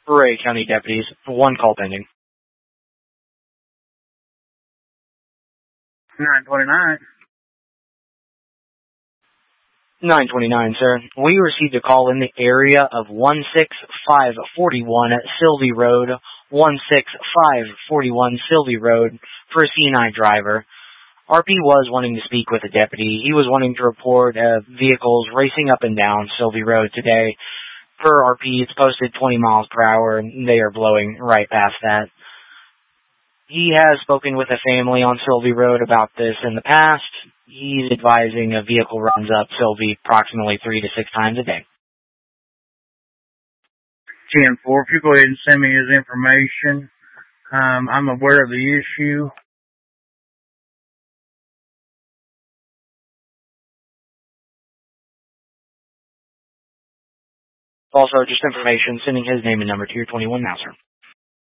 Ray County deputies, one call pending. 929. 929, sir. We received a call in the area of 16541 Sylvie Road, 16541 Sylvie Road for a C&I driver. RP was wanting to speak with a deputy. He was wanting to report vehicles racing up and down Sylvie Road today. Per RP, it's posted 20 miles per hour, and they are blowing right past that. He has spoken with a family on Sylvie Road about this in the past. He's advising a vehicle runs up Sylvie approximately 3 to 6 times a day. 10-4, if you go ahead and send me his information, I'm aware of the issue. Also, just information, sending his name and number to your 21 now, sir.